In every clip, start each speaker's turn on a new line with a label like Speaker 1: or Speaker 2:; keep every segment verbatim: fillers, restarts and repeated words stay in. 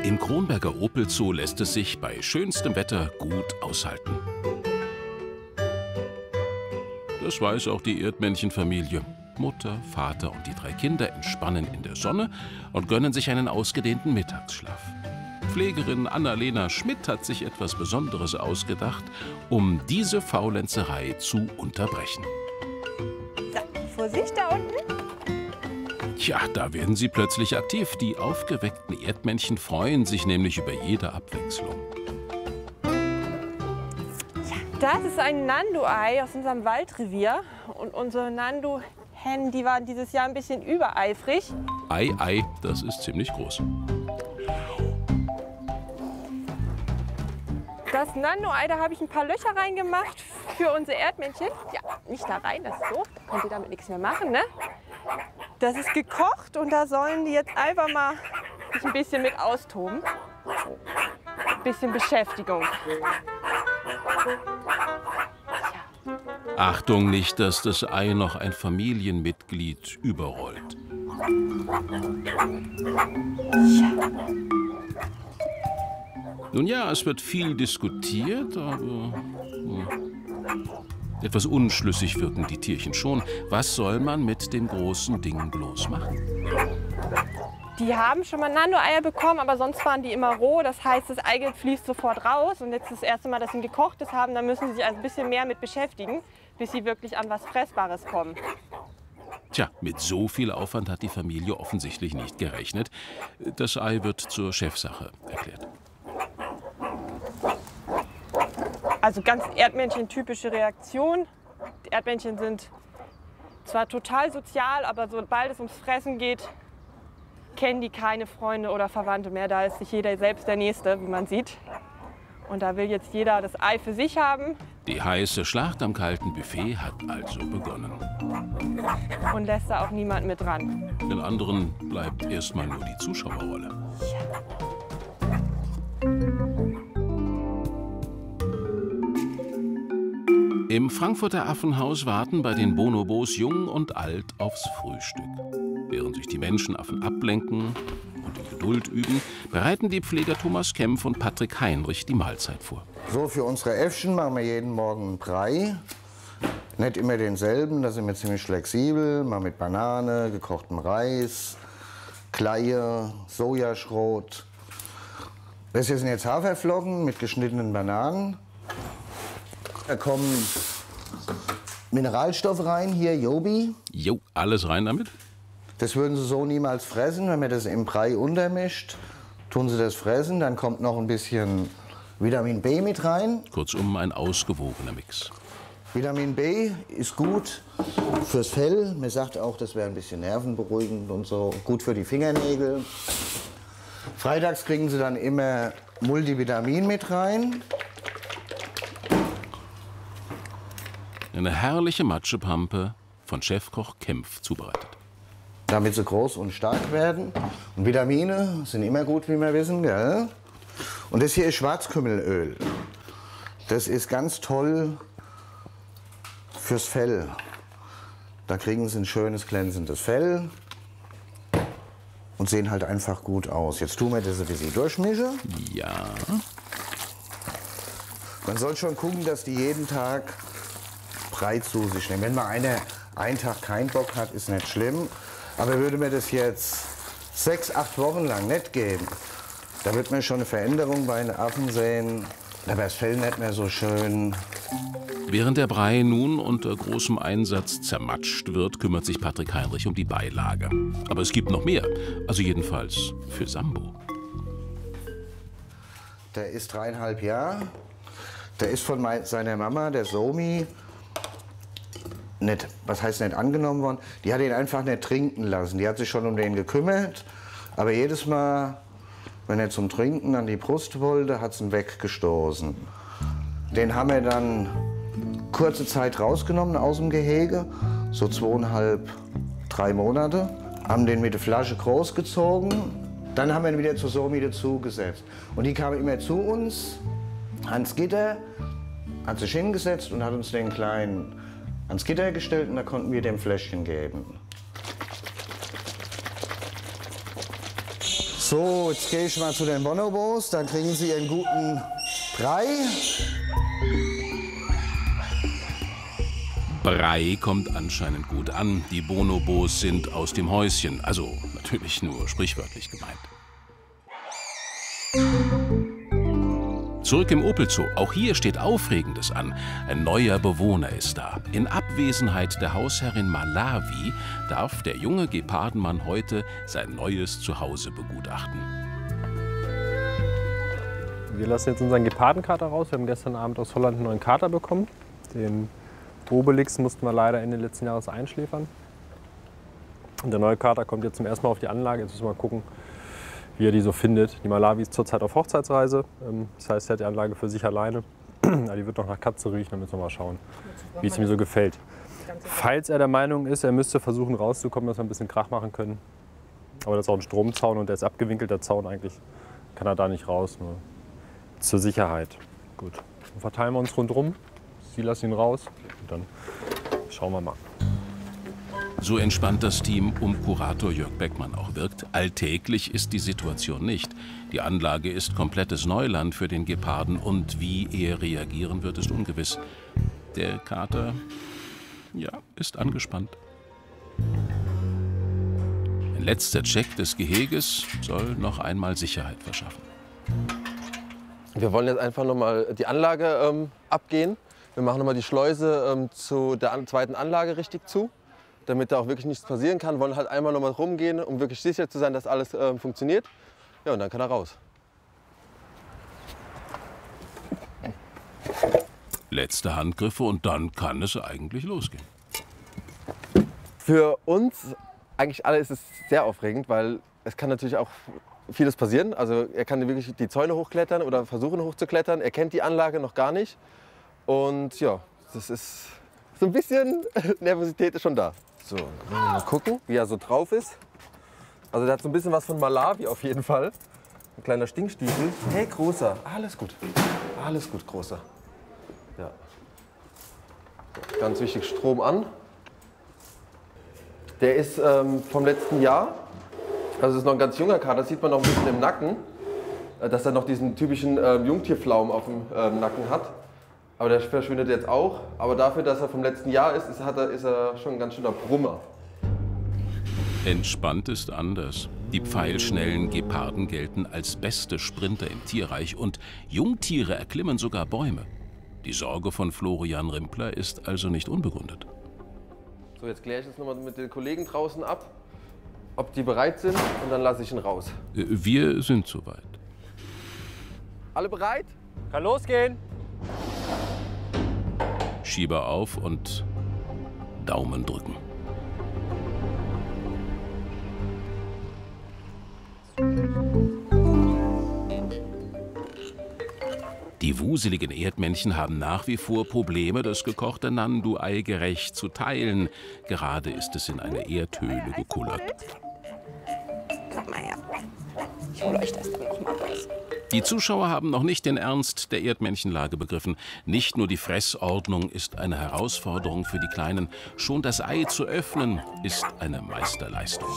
Speaker 1: Im Kronberger Opel Zoo lässt es sich bei schönstem Wetter gut aushalten. Das weiß auch die Erdmännchenfamilie. Mutter, Vater und die drei Kinder entspannen in der Sonne und gönnen sich einen ausgedehnten Mittagsschlaf. Pflegerin Annalena Schmidt hat sich etwas Besonderes ausgedacht, um diese Faulenzerei zu unterbrechen.
Speaker 2: So, Vorsicht da unten.
Speaker 1: Tja, da werden sie plötzlich aktiv. Die aufgeweckten Erdmännchen freuen sich nämlich über jede Abwechslung.
Speaker 2: Das ist ein Nandu-Ei aus unserem Waldrevier. Und unsere Nandu-Hennen, die waren dieses Jahr ein bisschen übereifrig.
Speaker 1: Ei, Ei, das ist ziemlich groß.
Speaker 2: Das Nandu-Ei, da habe ich ein paar Löcher reingemacht für unsere Erdmännchen. Ja, nicht da rein, das ist so. Da könnt ihr damit nichts mehr machen, ne? Das ist gekocht und da sollen die jetzt einfach mal sich ein bisschen mit austoben. Ein bisschen Beschäftigung.
Speaker 1: Achtung, nicht, dass das Ei noch ein Familienmitglied überrollt. Nun ja, es wird viel diskutiert, aber äh, etwas unschlüssig wirken die Tierchen schon. Was soll man mit dem großen Ding bloß machen?
Speaker 2: Die haben schon mal Nandu-Eier bekommen, aber sonst waren die immer roh. Das heißt, das Eigelb fließt sofort raus. Und jetzt das erste Mal, dass sie ein gekochtes haben, dann müssen sie sich ein bisschen mehr mit beschäftigen, bis sie wirklich an was Fressbares kommen.
Speaker 1: Tja, mit so viel Aufwand hat die Familie offensichtlich nicht gerechnet. Das Ei wird zur Chefsache erklärt.
Speaker 2: Also ganz Erdmännchen-typische Reaktion. Die Erdmännchen sind zwar total sozial, aber sobald es ums Fressen geht, kennen die keine Freunde oder Verwandte mehr. Da ist sich jeder selbst der Nächste, wie man sieht. Und da will jetzt jeder das Ei für sich haben.
Speaker 1: Die heiße Schlacht am kalten Buffet hat also begonnen.
Speaker 2: Und lässt da auch niemand mit ran.
Speaker 1: Den anderen bleibt erstmal nur die Zuschauerrolle. Im Frankfurter Affenhaus warten bei den Bonobos jung und alt aufs Frühstück. Während sich die Menschenaffen ablenken und in Geduld üben, bereiten die Pfleger Thomas Kempf und Patrick Heinrich die Mahlzeit vor.
Speaker 3: So, für unsere Äffchen machen wir jeden Morgen einen Brei. Nicht immer denselben, da sind wir ziemlich flexibel. Mal mit Banane, gekochtem Reis, Kleie, Sojaschrot. Das hier sind jetzt Haferflocken mit geschnittenen Bananen. Da kommen Mineralstoffe rein, hier Jobi.
Speaker 1: Jo, alles rein damit?
Speaker 3: Das würden sie so niemals fressen. Wenn man das im Brei untermischt, tun sie das fressen. Dann kommt noch ein bisschen Vitamin B mit rein.
Speaker 1: Kurzum, ein ausgewogener Mix.
Speaker 3: Vitamin B ist gut fürs Fell. Man sagt auch, das wäre ein bisschen nervenberuhigend und so. Gut für die Fingernägel. Freitags kriegen sie dann immer Multivitamin mit rein.
Speaker 1: Eine herrliche Matschepampe von Chefkoch Kempf zubereitet.
Speaker 3: Damit sie groß und stark werden. Und Vitamine sind immer gut, wie wir wissen, gell? Und das hier ist Schwarzkümmelöl. Das ist ganz toll fürs Fell. Da kriegen sie ein schönes, glänzendes Fell und sehen halt einfach gut aus. Jetzt tun wir das ein bisschen durchmischen.
Speaker 1: Ja.
Speaker 3: Man soll schon gucken, dass die jeden Tag Brei zu sich nehmen. Wenn mal einer einen Tag keinen Bock hat, ist nicht schlimm. Aber würde mir das jetzt sechs, acht Wochen lang nicht geben, da wird man schon eine Veränderung bei den Affen sehen. Da wäre das Fell nicht mehr so schön.
Speaker 1: Während der Brei nun unter großem Einsatz zermatscht wird, kümmert sich Patrick Heinrich um die Beilage. Aber es gibt noch mehr, also jedenfalls für Sambo.
Speaker 3: Der ist dreieinhalb Jahre. Der ist von mein, seiner Mama, der Somi, nicht, was heißt nicht angenommen worden. Die hat ihn einfach nicht trinken lassen. Die hat sich schon um den gekümmert. Aber jedes Mal, wenn er zum Trinken an die Brust wollte, hat sie ihn weggestoßen. Den haben wir dann kurze Zeit rausgenommen aus dem Gehege, so zweieinhalb, drei Monate. Haben den mit der Flasche großgezogen. Dann haben wir ihn wieder zur Somi dazugesetzt. Und die kam immer zu uns ans Gitter, hat sich hingesetzt und hat uns den Kleinen ans Gitter gestellt und da konnten wir dem Fläschchen geben. So, jetzt gehe ich mal zu den Bonobos, dann kriegen sie ihren guten Brei.
Speaker 1: Brei kommt anscheinend gut an. Die Bonobos sind aus dem Häuschen. Also natürlich nur sprichwörtlich gemeint. Zurück im Opel-Zoo. Auch hier steht Aufregendes an. Ein neuer Bewohner ist da. In Abwesenheit der Hausherrin Malawi darf der junge Gepardenmann heute sein neues Zuhause begutachten.
Speaker 4: Wir lassen jetzt unseren Gepardenkater raus. Wir haben gestern Abend aus Holland einen neuen Kater bekommen. Den Obelix mussten wir leider Ende letzten Jahres einschläfern. Und der neue Kater kommt jetzt zum ersten Mal auf die Anlage. Jetzt müssen wir mal gucken, wie er die so findet. Die Malawi ist zurzeit auf Hochzeitsreise. Das heißt, er hat die Anlage für sich alleine. Die wird noch nach Katze riechen, dann müssen wir mal schauen, wie es ihm so gefällt. Falls er der Meinung ist, er müsste versuchen rauszukommen, dass wir ein bisschen Krach machen können. Aber das ist auch ein Stromzaun und der ist abgewinkelt, der Zaun eigentlich. Kann er da nicht raus, nur zur Sicherheit. Gut, dann verteilen wir uns rundherum. Sie lassen ihn raus und dann schauen wir mal.
Speaker 1: So entspannt das Team um Kurator Jörg Beckmann auch wirkt, alltäglich ist die Situation nicht. Die Anlage ist komplettes Neuland für den Geparden und wie er reagieren wird, ist ungewiss. Der Kater, ja, ist angespannt. Ein letzter Check des Geheges soll noch einmal Sicherheit verschaffen.
Speaker 5: Wir wollen jetzt einfach noch mal die Anlage ähm, abgehen. Wir machen noch mal die Schleuse ähm, zu der an zweiten Anlage richtig zu, damit da auch wirklich nichts passieren kann. Wir wollen halt einmal noch mal rumgehen, um wirklich sicher zu sein, dass alles ähm, funktioniert. Ja, und dann kann er raus.
Speaker 1: Letzte Handgriffe und dann kann es eigentlich losgehen.
Speaker 5: Für uns eigentlich alle ist es sehr aufregend, weil es kann natürlich auch vieles passieren. Also er kann wirklich die Zäune hochklettern oder versuchen hochzuklettern. Er kennt die Anlage noch gar nicht. Und ja, das ist so ein bisschen Nervosität ist schon da. So, mal gucken, wie er so drauf ist. Also der hat so ein bisschen was von Malawi auf jeden Fall. Ein kleiner Stinkstiefel. Hey, Großer, alles gut. Alles gut, Großer. Ja. Ganz wichtig, Strom an. Der ist ähm, vom letzten Jahr. Also es ist noch ein ganz junger Kater, das sieht man noch ein bisschen im Nacken. Dass er noch diesen typischen ähm, Jungtierflaum auf dem ähm, Nacken hat. Aber der verschwindet jetzt auch. Aber dafür, dass er vom letzten Jahr ist, ist, hat er, ist er schon ein ganz schöner Brummer.
Speaker 1: Entspannt ist anders. Die pfeilschnellen Geparden gelten als beste Sprinter im Tierreich und Jungtiere erklimmen sogar Bäume. Die Sorge von Florian Rimpler ist also nicht unbegründet.
Speaker 5: So, jetzt kläre ich das nochmal mit den Kollegen draußen ab, ob die bereit sind und dann lasse ich ihn raus.
Speaker 1: Wir sind soweit.
Speaker 5: Alle bereit?
Speaker 4: Kann losgehen.
Speaker 1: Schieber auf und Daumen drücken. Die wuseligen Erdmännchen haben nach wie vor Probleme, das gekochte Nandu-Ei gerecht zu teilen. Gerade ist es in eine Erdhöhle gekullert.
Speaker 2: Kommt mal her. Ich hole euch das dann noch mal raus.
Speaker 1: Die Zuschauer haben noch nicht den Ernst der Erdmännchenlage begriffen. Nicht nur die Fressordnung ist eine Herausforderung für die Kleinen. Schon das Ei zu öffnen, ist eine Meisterleistung.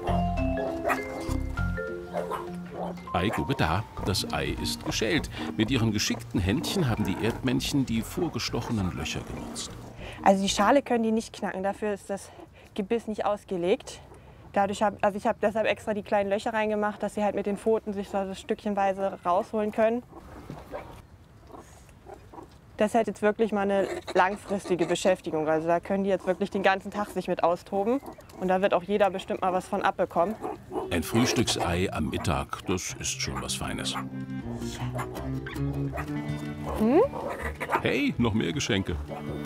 Speaker 1: Ei, gucke da, das Ei ist geschält. Mit ihren geschickten Händchen haben die Erdmännchen die vorgestochenen Löcher genutzt.
Speaker 2: Also die Schale können die nicht knacken, dafür ist das Gebiss nicht ausgelegt. Dadurch hab, also ich habe deshalb extra die kleinen Löcher reingemacht, dass sie halt mit den Pfoten sich so stückchenweise rausholen können. Das ist halt jetzt wirklich mal eine langfristige Beschäftigung. Also da können die jetzt wirklich den ganzen Tag sich mit austoben. Und da wird auch jeder bestimmt mal was von abbekommen.
Speaker 1: Ein Frühstücksei am Mittag, das ist schon was Feines.
Speaker 2: Hm?
Speaker 1: Hey, noch mehr Geschenke.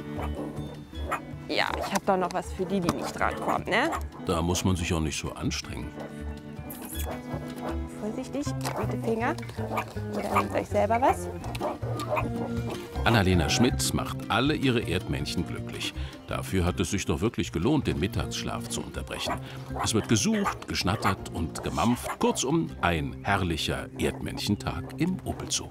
Speaker 2: Ja, ich habe doch noch was für die, die nicht drankommen, ne?
Speaker 1: Da muss man sich auch nicht so anstrengen.
Speaker 2: Vorsichtig, mit dem Finger. Oder nehmt euch selber was.
Speaker 1: Annalena Schmidt macht alle ihre Erdmännchen glücklich. Dafür hat es sich doch wirklich gelohnt, den Mittagsschlaf zu unterbrechen. Es wird gesucht, geschnattert und gemampft. Kurzum, ein herrlicher Erdmännchentag im Opel-Zoo.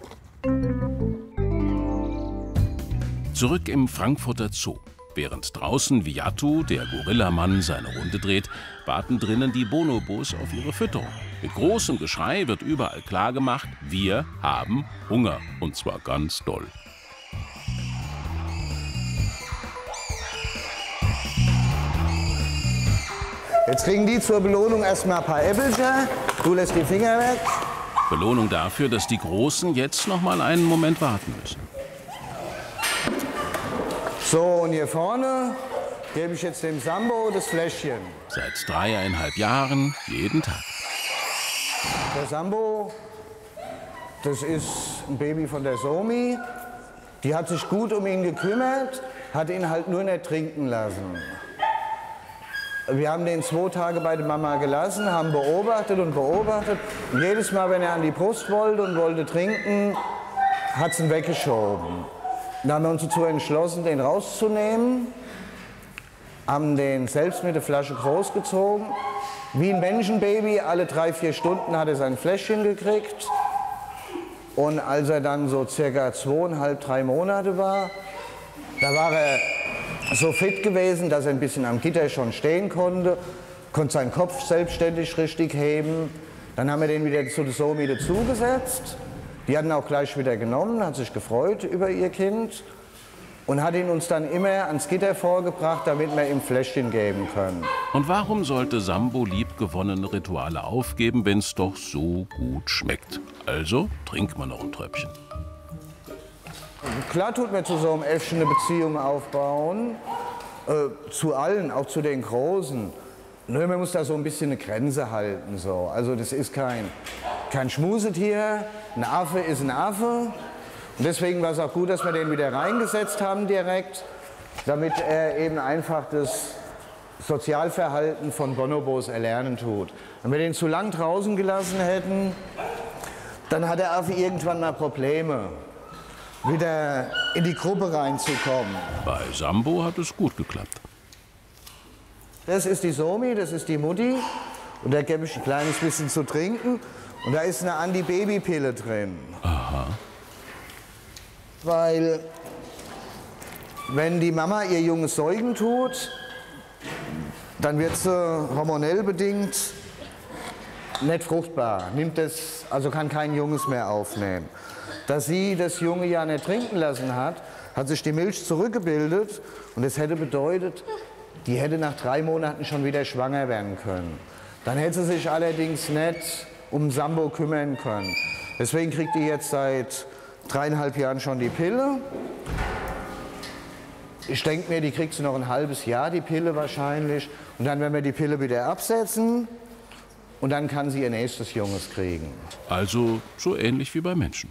Speaker 1: Zurück im Frankfurter Zoo. Während draußen Viatu, der Gorillamann, seine Runde dreht, warten drinnen die Bonobos auf ihre Fütterung. Mit großem Geschrei wird überall klargemacht, wir haben Hunger. Und zwar ganz doll.
Speaker 3: Jetzt kriegen die zur Belohnung erstmal ein paar Äppelchen. Du lässt die Finger weg.
Speaker 1: Belohnung dafür, dass die Großen jetzt noch mal einen Moment warten müssen.
Speaker 3: So, und hier vorne gebe ich jetzt dem Sambo das Fläschchen.
Speaker 1: Seit dreieinhalb Jahren jeden Tag.
Speaker 3: Der Sambo, das ist ein Baby von der Somi. Die hat sich gut um ihn gekümmert, hat ihn halt nur nicht trinken lassen. Wir haben den zwei Tage bei der Mama gelassen, haben beobachtet und beobachtet. Und jedes Mal, wenn er an die Brust wollte und wollte trinken, hat es ihn weggeschoben. Dann haben wir uns dazu entschlossen, den rauszunehmen, haben den selbst mit der Flasche großgezogen. Wie ein Menschenbaby, alle drei, vier Stunden hat er sein Fläschchen gekriegt. Und als er dann so circa zweieinhalb, drei Monate war, da war er so fit gewesen, dass er ein bisschen am Gitter schon stehen konnte, konnte seinen Kopf selbstständig richtig heben. Dann haben wir den wieder zu der Somi dazugesetzt. Die hat ihn auch gleich wieder genommen, hat sich gefreut über ihr Kind und hat ihn uns dann immer ans Gitter vorgebracht, damit wir ihm Fläschchen geben können.
Speaker 1: Und warum sollte Sambo liebgewonnene Rituale aufgeben, wenn es doch so gut schmeckt? Also trinkt man noch ein Tröpfchen.
Speaker 3: Klar tut man zu so einem Äffchen eine Beziehung aufbauen, äh, zu allen, auch zu den Großen. Nur man muss da so ein bisschen eine Grenze halten. So. Also das ist kein, kein Schmusetier, ein Affe ist ein Affe. Und deswegen war es auch gut, dass wir den wieder reingesetzt haben direkt, damit er eben einfach das Sozialverhalten von Bonobos erlernen tut. Wenn wir den zu lang draußen gelassen hätten, dann hat der Affe irgendwann mal Probleme, wieder in die Gruppe reinzukommen.
Speaker 1: Bei Sambo hat es gut geklappt.
Speaker 3: Das ist die Somi, das ist die Mutti. Und da gebe ich ein kleines bisschen zu trinken. Und da ist eine Anti-Baby-Pille drin.
Speaker 1: Aha.
Speaker 3: Weil, wenn die Mama ihr Junges säugen tut, dann wird sie hormonell bedingt nicht fruchtbar. Nimmt das, also kann kein Junges mehr aufnehmen. Dass sie das Junge ja nicht trinken lassen hat, hat sich die Milch zurückgebildet. Und das hätte bedeutet, die hätte nach drei Monaten schon wieder schwanger werden können. Dann hätte sie sich allerdings nicht um Sambo kümmern können. Deswegen kriegt die jetzt seit dreieinhalb Jahren schon die Pille. Ich denke mir, die kriegt sie noch ein halbes Jahr, die Pille wahrscheinlich. Und dann werden wir die Pille wieder absetzen. Und dann kann sie ihr nächstes Junges kriegen.
Speaker 1: Also so ähnlich wie bei Menschen.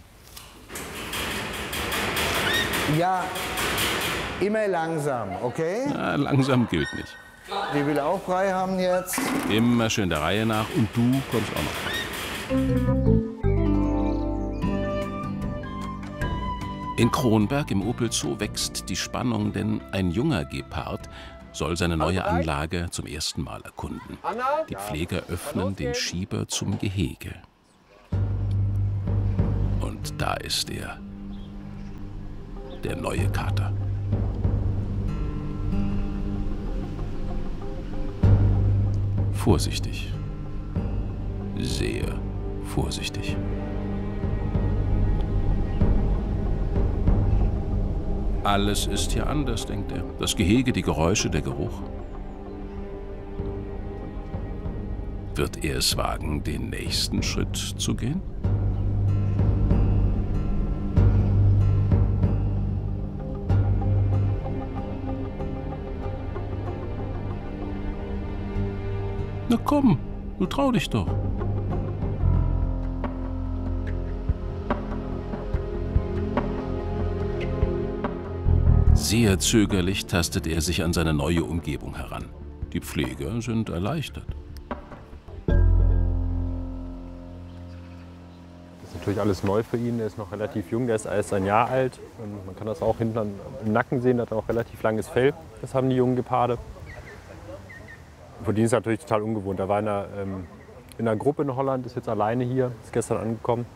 Speaker 3: Ja, immer langsam, okay?
Speaker 1: Na, langsam gilt nicht.
Speaker 3: Die will auch Brei haben jetzt.
Speaker 1: Immer schön der Reihe nach und du kommst auch noch. In Kronberg im Opel Zoo wächst die Spannung, denn ein junger Gepard soll seine neue Anlage zum ersten Mal erkunden. Die Pfleger öffnen den Schieber zum Gehege. Und da ist er, der neue Kater. Vorsichtig. Sehr vorsichtig. Alles ist hier anders, denkt er. Das Gehege, die Geräusche, der Geruch. Wird er es wagen, den nächsten Schritt zu gehen? Na komm, du trau dich doch. Sehr zögerlich tastet er sich an seine neue Umgebung heran. Die Pfleger sind erleichtert.
Speaker 4: Das ist natürlich alles neu für ihn. Er ist noch relativ jung, der ist erst ein Jahr alt. Und man kann das auch hinten im Nacken sehen, der hat auch relativ langes Fell. Das haben die jungen Geparde. Für die ist es natürlich total ungewohnt. Er war in einer, ähm, in einer Gruppe in Holland, ist jetzt alleine hier, ist gestern angekommen.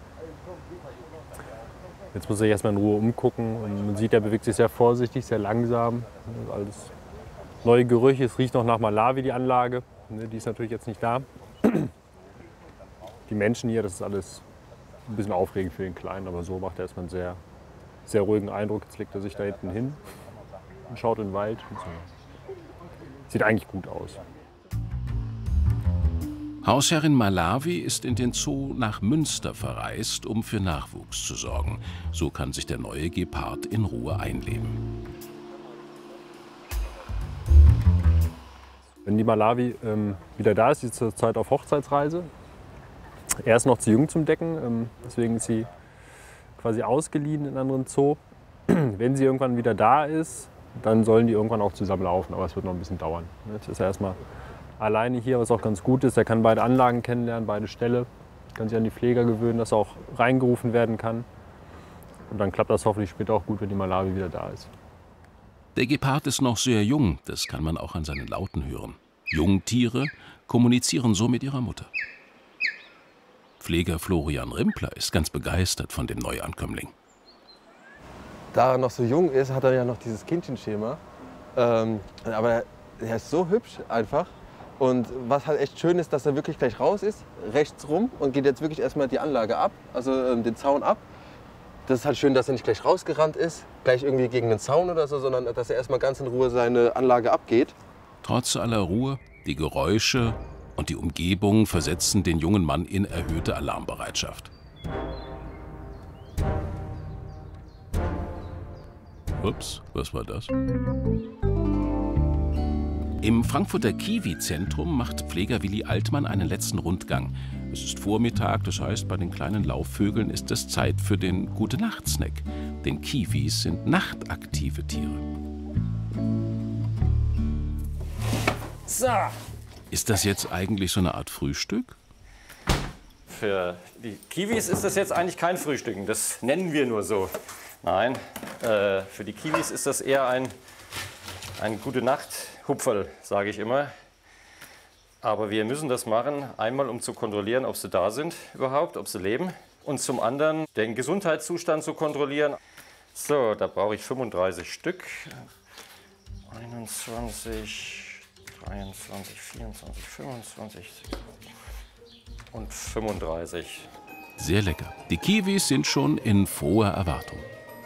Speaker 4: Jetzt muss er sich erstmal in Ruhe umgucken. Und man sieht, er bewegt sich sehr vorsichtig, sehr langsam. Alles neue Gerüche, es riecht noch nach Malawi, die Anlage. Die ist natürlich jetzt nicht da. die Menschen hier, das ist alles ein bisschen aufregend für den Kleinen, aber so macht er erstmal einen sehr, sehr ruhigen Eindruck. Jetzt legt er sich da hinten hin und schaut in den Wald. Und so. Sieht eigentlich gut aus.
Speaker 1: Hausherrin Malawi ist in den Zoo nach Münster verreist, um für Nachwuchs zu sorgen. So kann sich der neue Gepard in Ruhe einleben.
Speaker 4: Wenn die Malawi ähm, wieder da ist, sie ist zurzeit auf Hochzeitsreise. Er ist noch zu jung zum Decken, ähm, deswegen ist sie quasi ausgeliehen in einen anderen Zoo. Wenn sie irgendwann wieder da ist, dann sollen die irgendwann auch zusammen laufen, aber es wird noch ein bisschen dauern. Jetzt ist er erstmal alleine hier, was auch ganz gut ist. Er kann beide Anlagen kennenlernen, beide Ställe, kann sich an die Pfleger gewöhnen, dass er auch reingerufen werden kann. Und dann klappt das hoffentlich später auch gut, wenn die Malawi wieder da ist.
Speaker 1: Der Gepard ist noch sehr jung, das kann man auch an seinen Lauten hören. Jungtiere kommunizieren so mit ihrer Mutter. Pfleger Florian Rimpler ist ganz begeistert von dem Neuankömmling.
Speaker 5: Da er noch so jung ist, hat er ja noch dieses Kindchenschema. Ähm, aber er ist so hübsch einfach. Und was halt echt schön ist, dass er wirklich gleich raus ist, rechts rum und geht jetzt wirklich erstmal die Anlage ab, also ähm, den Zaun ab. Das ist halt schön, dass er nicht gleich rausgerannt ist, gleich irgendwie gegen den Zaun oder so, sondern dass er erstmal ganz in Ruhe seine Anlage abgeht.
Speaker 1: Trotz aller Ruhe, die Geräusche und die Umgebung versetzen den jungen Mann in erhöhte Alarmbereitschaft. Ups, was war das? Im Frankfurter Kiwi-Zentrum macht Pfleger Willi Altmann einen letzten Rundgang. Es ist Vormittag, das heißt, bei den kleinen Laufvögeln ist es Zeit für den Gute-Nacht-Snack. Denn Kiwis sind nachtaktive Tiere.
Speaker 6: So.
Speaker 1: Ist das jetzt eigentlich so eine Art Frühstück?
Speaker 6: Für die Kiwis ist das jetzt eigentlich kein Frühstücken, das nennen wir nur so. Nein, äh, für die Kiwis ist das eher ein, ein Gute-Nacht-Hupferl, sage ich immer. Aber wir müssen das machen, einmal um zu kontrollieren, ob sie da sind überhaupt, ob sie leben. Und zum anderen den Gesundheitszustand zu kontrollieren. So, da brauche ich fünfunddreißig Stück. einundzwanzig, dreiundzwanzig, vierundzwanzig, fünfundzwanzig und fünfunddreißig.
Speaker 1: Sehr lecker. Die Kiwis sind schon in froher Erwartung.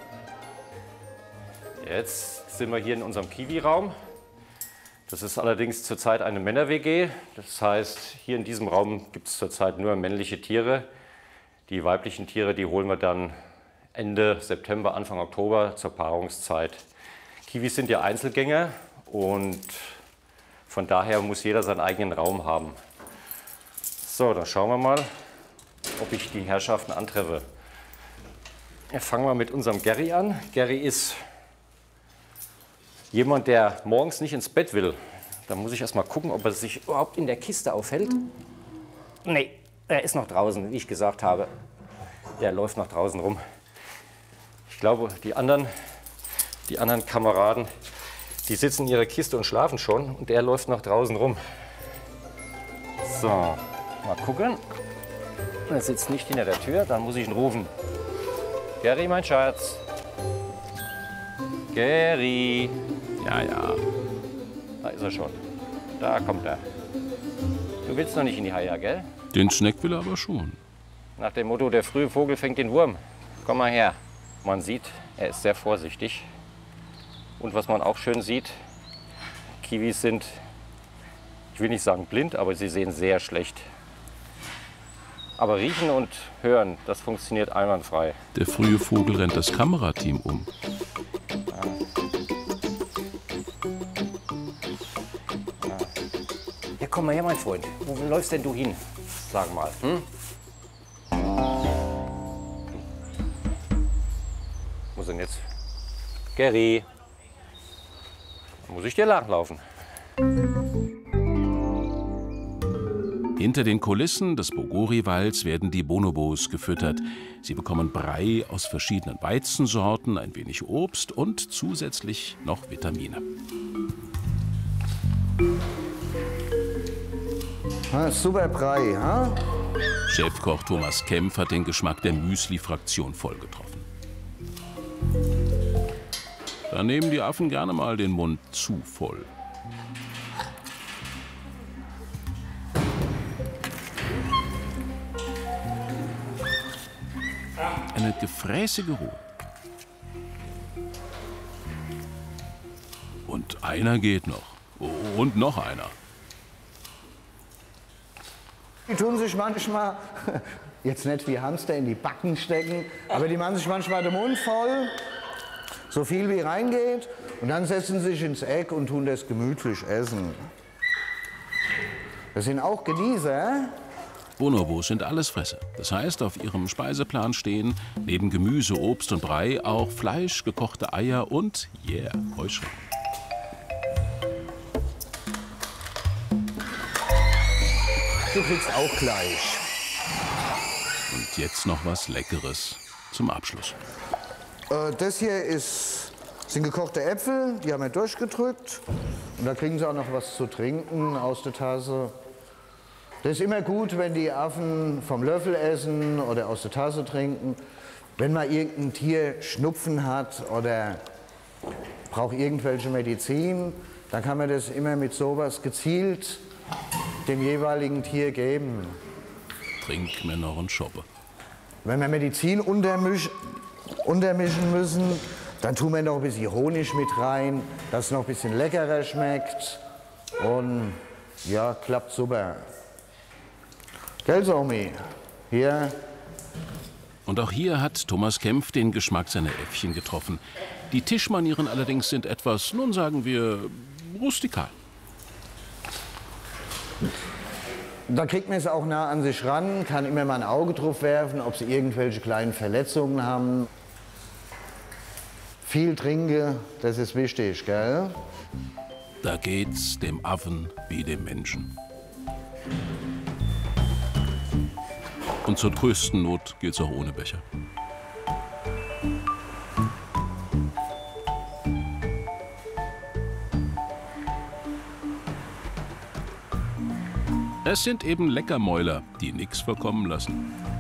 Speaker 6: Jetzt sind wir hier in unserem Kiwi-Raum. Das ist allerdings zurzeit eine Männer-W G. Das heißt, hier in diesem Raum gibt es zurzeit nur männliche Tiere. Die weiblichen Tiere, die holen wir dann Ende September, Anfang Oktober zur Paarungszeit. Kiwis sind ja Einzelgänger und von daher muss jeder seinen eigenen Raum haben. So, dann schauen wir mal, ob ich die Herrschaften antreffe. Ja, fangen wir mit unserem Gary an. Gary ist jemand, der morgens nicht ins Bett will. Da muss ich erst mal gucken, ob er sich überhaupt in der Kiste aufhält. Nee, er ist noch draußen, wie ich gesagt habe. Der läuft noch draußen rum. Ich glaube, die anderen, die anderen Kameraden, die sitzen in ihrer Kiste und schlafen schon. Und der läuft noch draußen rum. So, mal gucken. Er sitzt nicht hinter der Tür, dann muss ich ihn rufen. Gary, mein Schatz. Gary.
Speaker 1: Ja, ja.
Speaker 6: Da ist er schon. Da kommt er. Du willst noch nicht in die Haie, gell?
Speaker 1: Den Snack will er aber schon.
Speaker 6: Nach dem Motto, der frühe Vogel fängt den Wurm. Komm mal her. Man sieht, er ist sehr vorsichtig. Und was man auch schön sieht, Kiwis sind, ich will nicht sagen blind, aber sie sehen sehr schlecht. Aber riechen und hören, das funktioniert einwandfrei.
Speaker 1: Der frühe Vogel rennt das Kamerateam um.
Speaker 6: Ja, komm mal her, mein Freund. Wo läufst denn du hin? Sag mal. Hm? Wo ist denn jetzt? Gary. Da muss ich dir nachlaufen.
Speaker 1: Hinter den Kulissen des Bogori-Walds werden die Bonobos gefüttert. Sie bekommen Brei aus verschiedenen Weizensorten, ein wenig Obst und zusätzlich noch Vitamine.
Speaker 3: Ha, super Brei, ha?
Speaker 1: Chefkoch Thomas Kempf hat den Geschmack der Müsli-Fraktion vollgetroffen. Da nehmen die Affen gerne mal den Mund zu voll. Eine gefräßige Ruhe. Und einer geht noch. Und noch einer.
Speaker 3: Die tun sich manchmal, jetzt nicht wie Hamster in die Backen stecken, aber die machen sich manchmal den Mund voll, so viel wie reingeht, und dann setzen sie sich ins Eck und tun das gemütlich essen. Das sind auch Genießer.
Speaker 1: Bonobos sind Allesfresser. Das heißt, auf ihrem Speiseplan stehen neben Gemüse, Obst und Brei auch Fleisch, gekochte Eier und, yeah, Heuschrecken.
Speaker 3: Du kriegst auch gleich.
Speaker 1: Und jetzt noch was Leckeres zum Abschluss.
Speaker 3: Äh, das hier ist, sind gekochte Äpfel, die haben wir durchgedrückt. Und da kriegen sie auch noch was zu trinken aus der Tasse. Das ist immer gut, wenn die Affen vom Löffel essen oder aus der Tasse trinken. Wenn mal irgendein Tier Schnupfen hat oder braucht irgendwelche Medizin, dann kann man das immer mit sowas gezielt dem jeweiligen Tier geben.
Speaker 1: Trinkmänner und Schoppe.
Speaker 3: Wenn wir Medizin untermisch, untermischen müssen, dann tun wir noch ein bisschen Honig mit rein, dass es noch ein bisschen leckerer schmeckt. Und ja, klappt super. Gell, Somi? Hier.
Speaker 1: Und auch hier hat Thomas Kempf den Geschmack seiner Äffchen getroffen. Die Tischmanieren allerdings sind etwas, nun sagen wir, rustikal.
Speaker 3: Da kriegt man es auch nah an sich ran, kann immer mal ein Auge drauf werfen, ob sie irgendwelche kleinen Verletzungen haben. Viel trinken, das ist wichtig, gell?
Speaker 1: Da geht's dem Affen wie dem Menschen. Und zur größten Not geht's auch ohne Becher. Es sind eben Leckermäuler, die nichts verkommen lassen.